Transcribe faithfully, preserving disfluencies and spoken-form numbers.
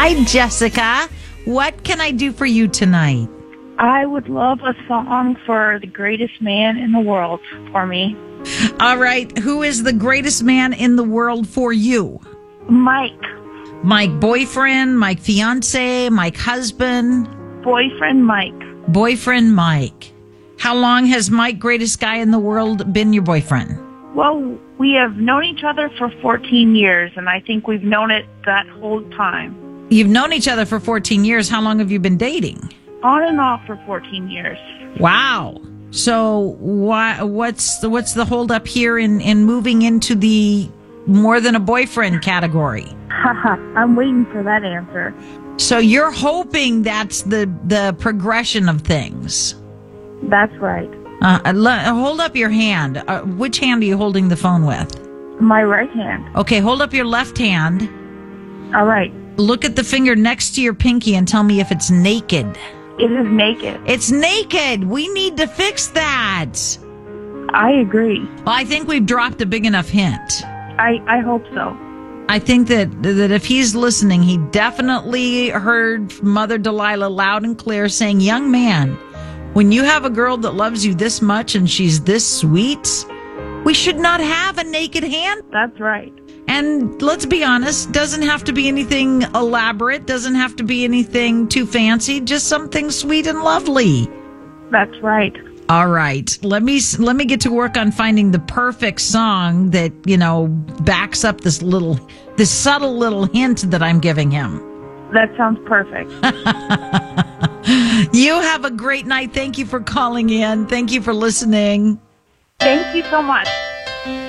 Hi, Jessica. What can I do for you tonight? I would love a song for the greatest man in the world for me. All right. Who is the greatest man in the world for you? Mike. Mike boyfriend, Mike fiance, Mike husband? Boyfriend Mike. Boyfriend Mike. How long has Mike, greatest guy in the world, been your boyfriend? Well, we have known each other for fourteen years, and I think we've known it that whole time. You've known each other for fourteen years. How long have you been dating? On and off for fourteen years. Wow. So why, what's the, what's the holdup here in, in moving into the more than a boyfriend category? Haha, I'm waiting for that answer. So you're hoping that's the, the progression of things. That's right. Uh, l- hold up your hand. Uh, which hand are you holding the phone with? My right hand. Okay, hold up your left hand. All right. Look at the finger next to your pinky and tell me if it's naked. It is naked. It's naked. We need to fix that. I agree. Well, I think we've dropped a big enough hint. I, I hope so. I think that that if he's listening, he definitely heard Mother Delilah loud and clear saying, young man, when you have a girl that loves you this much and she's this sweet, we should not have a naked hand. That's right. And let's be honest, doesn't have to be anything elaborate, doesn't have to be anything too fancy, just something sweet and lovely. That's right. All right. Let me let me get to work on finding the perfect song that, you know, backs up this little this subtle little hint that I'm giving him. That sounds perfect. You have a great night. Thank you for calling in. Thank you for listening. Thank you so much.